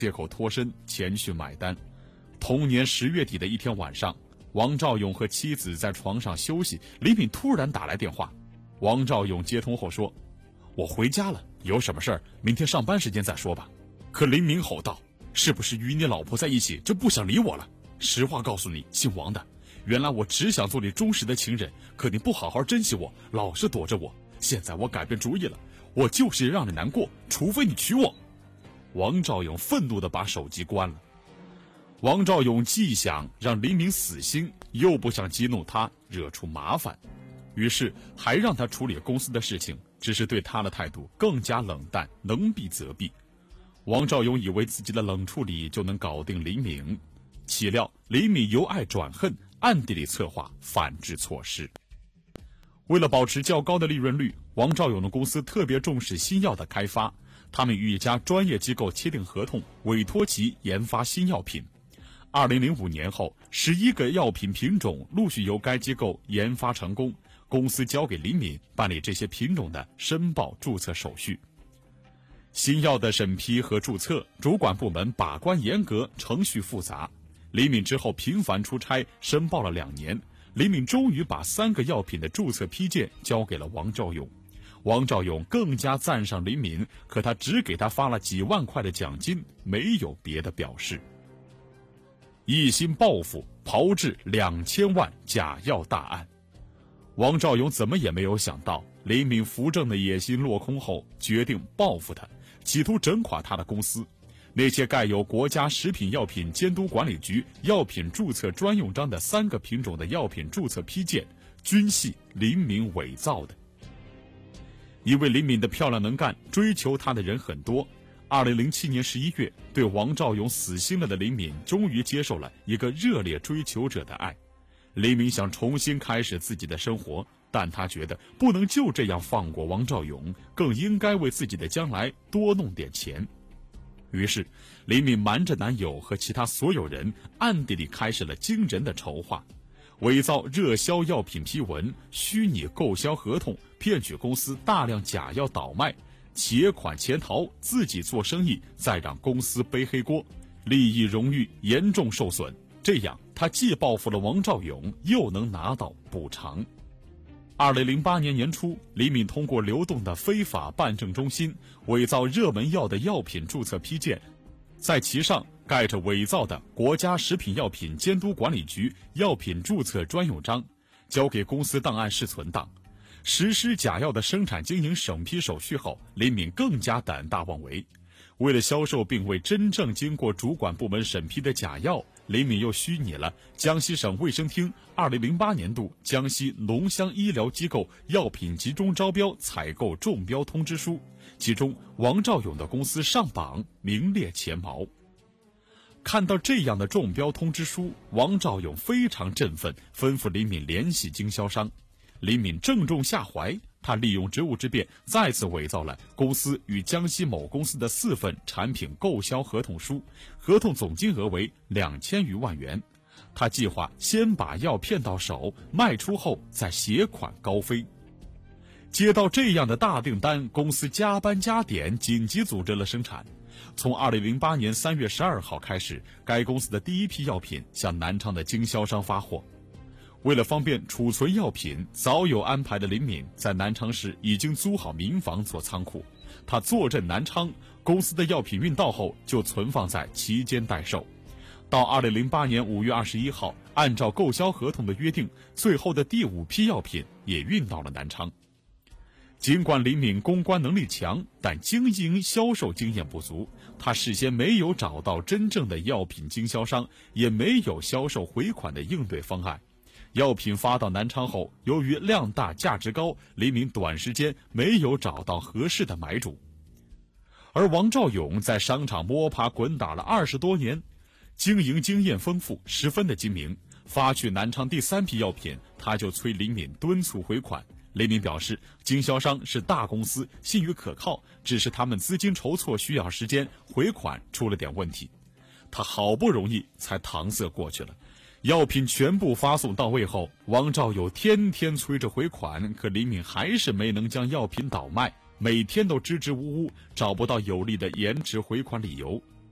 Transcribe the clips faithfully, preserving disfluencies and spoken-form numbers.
借口脱身前去买单。同年十月底的一天晚上，王兆勇和妻子在床上休息，李敏突然打来电话。王兆勇接通后说：“我回家了，有什么事儿明天上班时间再说吧。”可林敏吼道：“是不是与你老婆在一起就不想理我了？实话告诉你，姓王的，原来我只想做你忠实的情人，可你不好好珍惜我，老是躲着我。现在我改变主意了，我就是让你难过，除非你娶我。”王兆勇愤怒地把手机关了。王兆勇既想让林敏死心，又不想激怒他，惹出麻烦，于是还让他处理公司的事情，只是对他的态度更加冷淡，能避则避。王兆勇以为自己的冷处理就能搞定林敏，岂料林敏由爱转恨，暗地里策划反制措施。为了保持较高的利润率，王兆勇的公司特别重视新药的开发，他们与一家专业机构签订合同，委托其研发新药品。二零零五年后，十一个药品品种陆续由该机构研发成功，公司交给林敏办理这些品种的申报注册手续。新药的审批和注册，主管部门把关严格，程序复杂。林敏之后频繁出差，申报了两年，林敏终于把三个药品的注册批件交给了王兆勇。王兆勇更加赞赏林敏，可他只给他发了几万块的奖金，没有别的表示。一心报复，炮制两千万假药大案。王兆勇怎么也没有想到，林敏扶正的野心落空后，决定报复他，企图整垮他的公司。那些盖有国家食品药品监督管理局药品注册专用章的三个品种的药品注册批件，均系林敏伪造的。因为林敏的漂亮能干，追求她的人很多。二零零七年十一月，对王兆勇死心了的林敏终于接受了一个热烈追求者的爱。林敏想重新开始自己的生活，但他觉得不能就这样放过王兆勇，更应该为自己的将来多弄点钱。于是林敏瞒着男友和其他所有人，暗地里开始了惊人的筹划，伪造热销药品批文，虚拟购销合同，骗取公司大量假药倒卖，企业款潜逃，自己做生意，再让公司背黑锅，利益荣誉严重受损。这样他既报复了王兆勇，又能拿到补偿。二零零八年年初，李敏通过流动的非法办证中心伪造热门药的药品注册批件，在其上盖着伪造的国家食品药品监督管理局药品注册专用章，交给公司档案室存档。实施假药的生产经营审批手续后，林敏更加胆大妄为。为了销售并未真正经过主管部门审批的假药，林敏又虚拟了江西省卫生厅二零零八年度江西农乡医疗机构药品集中招标采购中标通知书，其中王兆勇的公司上榜，名列前茅。看到这样的中标通知书，王兆勇非常振奋，吩咐林敏联系经销商。林敏正中下怀，他利用职务之便，再次伪造了公司与江西某公司的四份产品购销合同书，合同总金额为两千余万元。他计划先把药骗到手，卖出后再携款高飞。接到这样的大订单，公司加班加点，紧急组织了生产。从二零零八年三月十二号开始，该公司的第一批药品向南昌的经销商发货。为了方便储存药品，早有安排的林敏在南昌市已经租好民房做仓库。他坐镇南昌，公司的药品运到后就存放在其间待售。到二零零八年五月二十一号，按照购销合同的约定，最后的第五批药品也运到了南昌。尽管林敏公关能力强，但经营销售经验不足，他事先没有找到真正的药品经销商，也没有销售回款的应对方案。药品发到南昌后，由于量大价值高，林敏短时间没有找到合适的买主。而王兆勇在商场摸爬滚打了二十多年，经营经验丰富，十分的精明。发去南昌第三批药品，他就催林敏敦促回款。林敏表示，经销商是大公司，信誉可靠，只是他们资金筹措需要时间，回款出了点问题。他好不容易才搪塞过去了。药品全部发送到位后，王兆勇天天催着回款，可林敏还是没能将药品倒卖，每天都支支吾吾，找不到有力的延迟回款理由。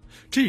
这